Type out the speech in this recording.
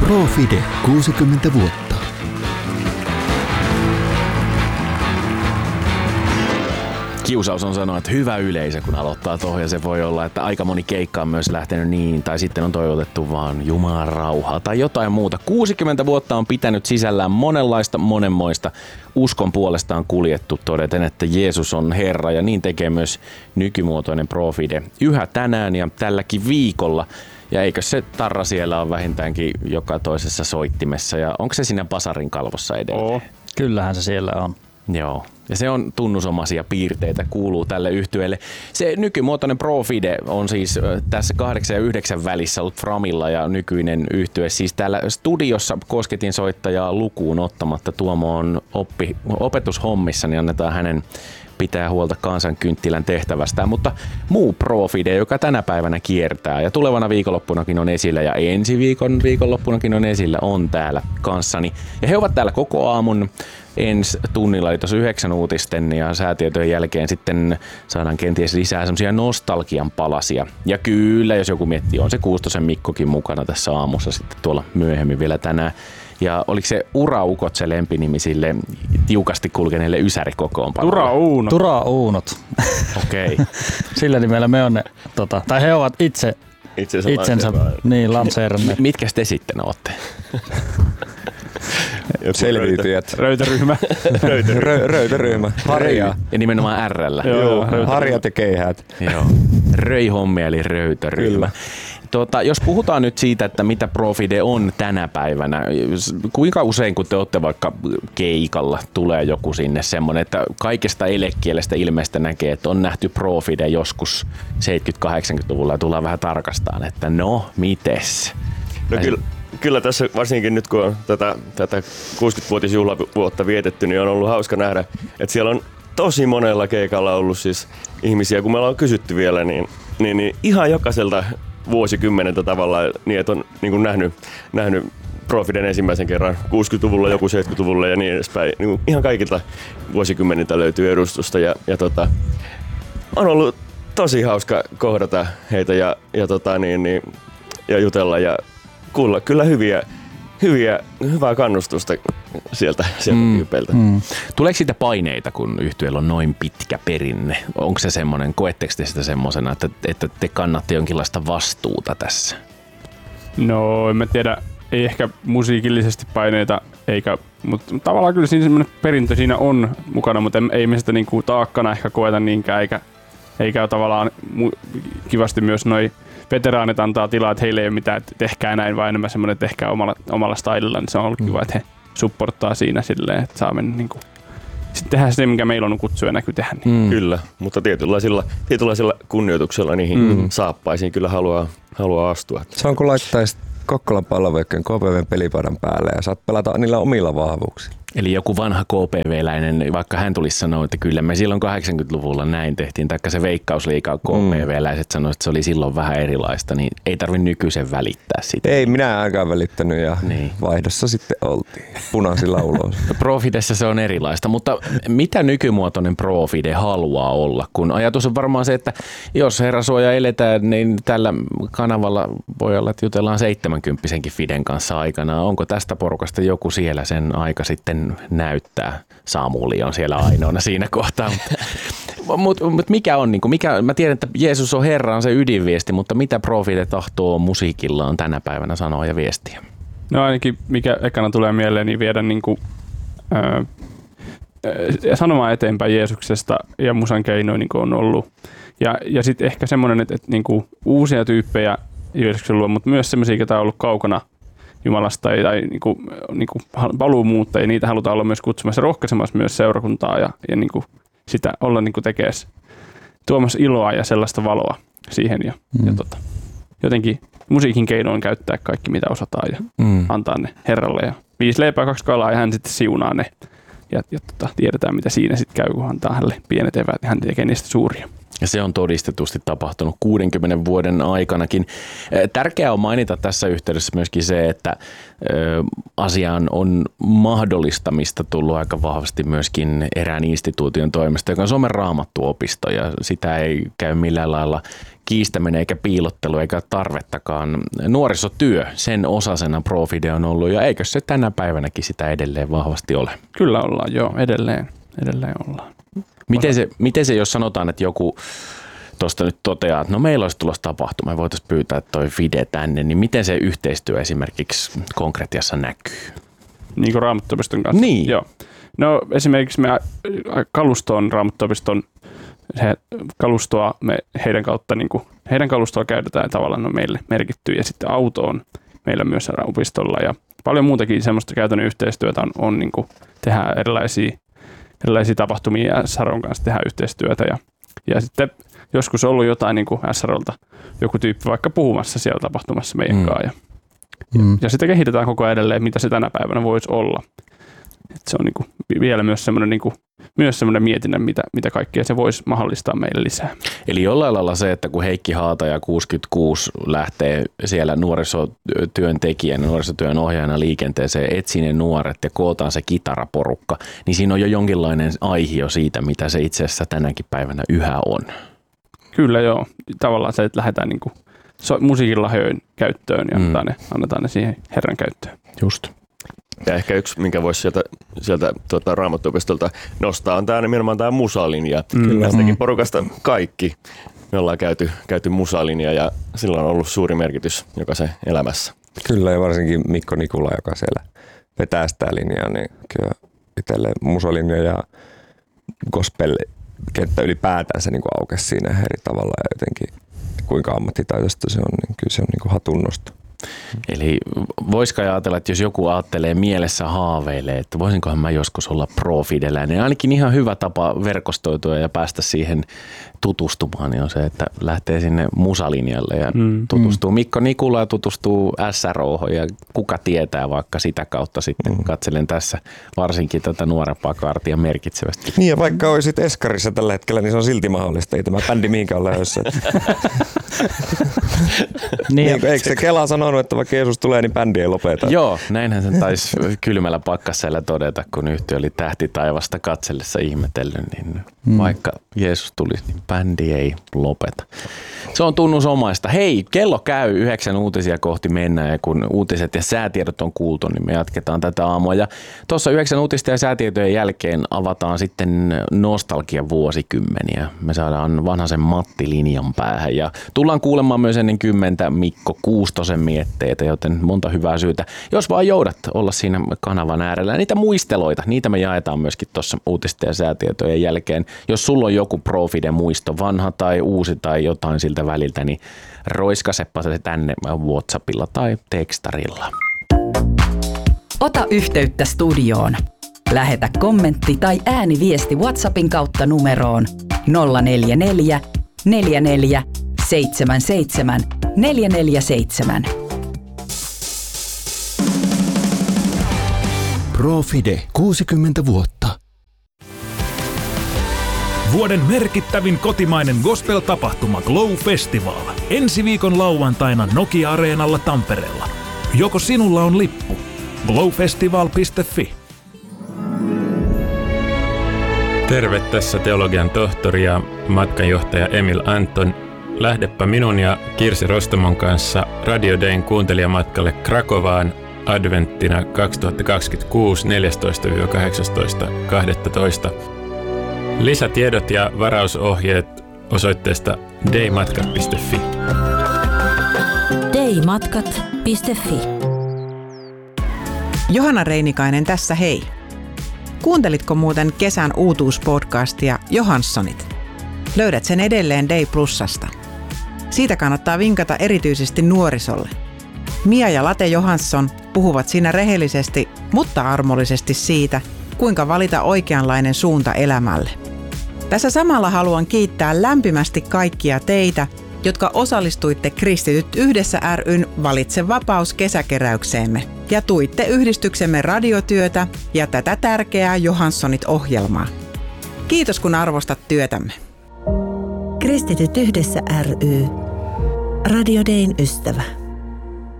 Profide 60 vuotta. Kiusaus on sanoa, että hyvä yleisö, kun aloittaa tuohon, ja se voi olla, että aika moni keikka on myös lähtenyt niin, tai sitten on toivotettu vaan Jumalan rauhaa tai jotain muuta. 60 vuotta on pitänyt sisällään monenlaista, monenmoista. Uskon puolestaan kuljettu todeten, että Jeesus on Herra, ja niin tekee myös nykymuotoinen Profide yhä tänään ja tälläkin viikolla. Ja eikö se tarra siellä on vähintäänkin joka toisessa soittimessa, ja onko se siinä basarin kalvossa edelleen? Kyllähän se siellä on. Joo, ja se on tunnusomaisia piirteitä, kuuluu tälle yhtyeelle. Se nykymuotoinen Profide on siis tässä 8 ja 9 välissä ollut Framilla, ja nykyinen yhtye siis täällä studiossa kosketin soittajaa lukuun ottamatta. Tuomo on opetushommissa, niin annetaan hänen pitää huolta kansankynttilän tehtävästä, mutta muu Profide, joka tänä päivänä kiertää ja tulevana viikonloppunakin on esillä ja ensi viikon viikonloppunakin on esillä, on täällä kanssani. Ja he ovat täällä koko aamun. Ensi tunnilla, eli tuossa 9 uutisten ja säätietojen jälkeen sitten saadaan kenties lisää semmoisia nostalgian palasia. Ja kyllä, jos joku miettii, on se Kuustosen Mikkokin mukana tässä aamussa sitten tuolla myöhemmin vielä tänään. Ja oliko se Uraukot se lempinimi sille tiukasti kulkeneelle ysärikokoonpanolle? Turauunot. Okei. Okay. Sillä nimellä me on ne, tai he ovat itsensä niin lanseeranneet. Mitkä te sitten ootte? Selviytyjät. Röytäryhmä. Röytäryhmä. Harjaa. Ja nimenomaan R:llä. Joo, harjat ja keihäät. Joo. Röihommia eli röytäryhmä. Jos puhutaan nyt siitä, että mitä Profide on tänä päivänä, kuinka usein kun te olette vaikka keikalla, tulee joku sinne semmoinen, että kaikesta elekielestä ilmeistä näkee, että on nähty Profide joskus 70-80-luvulla ja tullaan vähän tarkastaan, että no, mites? No kyllä tässä varsinkin nyt kun on tätä 60-vuotisjuhlavuotta vietetty, niin on ollut hauska nähdä, että siellä on tosi monella keikalla ollut siis ihmisiä, kun me ollaan kysytty vielä, niin ihan jokaiselta vuosikymmeneltä tavallaan, niin että on niin kuin nähnyt Profiden ensimmäisen kerran 60-luvulla, joku 70-luvulla ja niin edespäin. Niin ihan kaikilta vuosikymmeniltä löytyy edustusta ja on ollut tosi hauska kohdata heitä ja jutella ja kuulla kyllä hyvää kannustusta sieltä tyypeiltä. Tuleeko siitä paineita, kun yhtyeellä on noin pitkä perinne? Onko se semmoinen, koetteko te sitä semmosena, että te kannatte jonkinlaista vastuuta tässä? No, en mä tiedä. Ei ehkä musiikillisesti paineita, mutta tavallaan kyllä siinä semmoinen perintö siinä on mukana, mutta ei me sitä niinku taakkana ehkä koeta niinkään, eikä ole tavallaan kivasti myös noi veteraanit antaa tilaa, että heille ei ole mitään, että tehkää näin, vaan enemmän semmoinen, että tehkää omalla stylilla, niin se on ollut kiva, että he supporttaa siinä silleen, että saa mennä niinku sitten tehdään se, minkä meillä on kutsu ja näky tehdä. Niin. Kyllä, mutta tietynlaisella kunnioituksella niihin saappaisiin kyllä haluaa astua. Se on kun laittaisi Kokkolan Palloveikkojen KPV:n pelipaidan päälle ja saat pelata niillä omilla vahvuuksilla. Eli joku vanha KPV-läinen, vaikka hän tulisi sanoa, että kyllä me silloin 80-luvulla näin tehtiin, taikka se Veikkausliiga KPV-läiset sanoi, että se oli silloin vähän erilaista, niin ei tarvitse nykyisen välittää sitä. Ei minä ainakaan välittänyt ja vaihdossa sitten oltiin punaisilla ulos. Profidessa se on erilaista, mutta mitä nykymuotoinen Profide haluaa olla? Kun ajatus on varmaan se, että jos herrasuoja eletään, niin tällä kanavalla voi olla, että jutellaan 70-kymppisenkin Fiden kanssa aikanaan. Onko tästä porukasta joku siellä sen aika sitten näyttää? Samuli on siellä ainoana siinä kohtaa. Mutta mikä on, mä tiedän, että Jeesus on Herra on se ydinviesti, mutta mitä Profide tahtoo musiikillaan tänä päivänä sanoa ja viestiä? No ainakin mikä ekana tulee mieleen, niin viedä sanomaan eteenpäin Jeesuksesta ja musan keinoin niin on ollut. Ja sitten ehkä semmoinen, että uusia tyyppejä Jeesuksen luo, mutta myös semmoisia, jotka on ollut kaukana Jumalasta tai paluumuuttajia, niitä halutaan olla myös kutsumassa, rohkaisemassa myös seurakuntaa ja sitä olla tekeessä, tuomassa iloa ja sellaista valoa siihen ja jotenkin musiikin keinoin käyttää kaikki mitä osataan ja antaa ne Herralle ja 5 leipää 2 kalaa ja hän sitten siunaa ne ja tiedetään mitä siinä sitten käy, kun antaa hänelle pienet eväät ja hän tekee niistä suuria. Ja se on todistetusti tapahtunut 60 vuoden aikanakin. Tärkeää on mainita tässä yhteydessä myöskin se, että asiaan on mahdollistamista tullut aika vahvasti myöskin erään instituution toimesta, joka on Suomen Raamattuopisto, ja sitä ei käy millään lailla kiistäminen eikä piilottelu eikä tarvettakaan. Nuorisotyö, sen osasena Profide on ollut ja eikö se tänä päivänäkin sitä edelleen vahvasti ole? Kyllä ollaan, joo, edelleen ollaan. Miten se, jos sanotaan, että joku tuosta nyt toteaa, että no meillä olisi tulossa tapahtuma ja voitaisiin pyytää toi Fide tänne, niin miten se yhteistyö esimerkiksi konkretiassa näkyy? Niin kuin Raamattuopiston kanssa? Niin. Joo. No esimerkiksi me kalustoon Raamattuopistoon kalustoa me heidän kautta heidän kalustoa käytetään tavallaan meille merkitty ja sitten auto on meillä myös opistolla ja paljon muutakin semmoista käytännön yhteistyötä on niin kuin tehdään erilaisia tapahtumia ja SROn kanssa tehdään yhteistyötä ja sitten joskus on ollut jotain niin kuin SROlta joku tyyppi vaikka puhumassa siellä tapahtumassa meidän kanssa ja sitä kehitetään koko ajan edelleen, mitä se tänä päivänä voisi olla. Et se on niinku vielä myös semmoinen mietinnän, mitä kaikkea se voisi mahdollistaa meille lisää. Eli jollain lailla se, että kun Heikki Haataja 66 lähtee siellä nuorisotyöntekijän, nuorisotyön ohjaajana liikenteeseen, etsii ne nuoret ja kootaan se kitaraporukka, niin siinä on jo jonkinlainen aihio siitä, mitä se itse asiassa tänäkin päivänä yhä on. Kyllä joo. Tavallaan se, että lähdetään niinku musiikin lahjojen käyttöön ja annetaan ne siihen Herran käyttöön. Just. Ja ehkä yksi, minkä voisi sieltä Raamattuopistolta nostaa, on nimenomaan tämä musalinja. Tästäkin porukasta kaikki. Me ollaan käyty musalinja ja sillä on ollut suuri merkitys jokaisen elämässä. Kyllä, ja varsinkin Mikko Nikula, joka siellä vetää sitä linjaa, niin kyllä itselleen musalinja ja gospel-kenttä ylipäätänsä niin aukesi siinä eri tavalla ja jotenkin kuinka ammattitaitoista se on, niin kyllä se on niin hatunnosto. Eli voisiko ajatella, että jos joku ajattelee mielessä haaveilee, että voisinkohan mä joskus olla profideläinen, ainakin ihan hyvä tapa verkostoitua ja päästä siihen tutustumaan, niin on se, että lähtee sinne musalinjalle ja tutustuu Mikko Nikula ja tutustuu SRO:hon ja kuka tietää vaikka sitä kautta sitten katselen tässä varsinkin tätä nuorempaa kaartia merkitsevästi. Niin ja vaikka olisit Eskarissa tällä hetkellä, niin se on silti mahdollista. Ei tämä bändi mihinkään ole lähdössä. Niin, eikö se Kela sanonut, että vaikka Jeesus tulee, niin bändi ei lopeta? Joo, näinhän sen taisi kylmällä pakkasella todeta, kun yhtiö oli tähti taivasta katsellessa ihmetellyt, niin vaikka Jeesus tulisi, niin bändi ei lopeta. Se on tunnusomaista. Hei, kello käy 9 uutisia kohti mennään ja kun uutiset ja säätiedot on kuultu, niin me jatketaan tätä aamua. Ja tuossa 9 uutista ja säätietojen jälkeen avataan sitten nostalgian vuosikymmeniä. Me saadaan vanhaisen Matti linjan päähän ja tullaan kuulemaan myös ennen 10 Mikko Kuustosen mietteitä, joten monta hyvää syytä. Jos vaan joudat olla siinä kanavan äärellä, niitä muisteloita, niitä me jaetaan myöskin tuossa uutisten ja säätietojen jälkeen. Jos sulla on joku Profide muisto, vanha tai uusi tai jotain siltä väliltä, niin roiskaseppa se tänne WhatsAppilla tai tekstarilla. Ota yhteyttä studioon. Lähetä kommentti tai ääniviesti WhatsAppin kautta numeroon 044 44 77 447. Profide 60 vuotta. Vuoden merkittävin kotimainen gospel-tapahtuma Glow Festival. Ensi viikon lauantaina Nokia-areenalla Tampereella. Joko sinulla on lippu? glowfestival.fi. Terve, tässä teologian tohtori ja matkanjohtaja Emil Anton. Lähdepä minun ja Kirsi Rostomon kanssa Radio Dayn kuuntelijamatkalle Krakovaan adventtina 2026 14-18.12. Lisätiedot ja varausohjeet osoitteesta daymatkat.fi. daymatkat.fi. Johanna Reinikainen tässä hei. Kuuntelitko muuten kesän uutuuspodcastia Johanssonit? Löydät sen edelleen Day Plusasta. Siitä kannattaa vinkata erityisesti nuorisolle. Mia ja Late Johansson puhuvat siinä rehellisesti, mutta armollisesti siitä, kuinka valita oikeanlainen suunta elämälle. Tässä samalla haluan kiittää lämpimästi kaikkia teitä, jotka osallistuitte Kristityt yhdessä ry:n Valitse vapaus -kesäkeräykseemme ja tuitte yhdistyksemme radiotyötä ja tätä tärkeää Johanssonit-ohjelmaa. Kiitos kun arvostat työtämme. Kristityt yhdessä ry. Radio Dayn ystävä.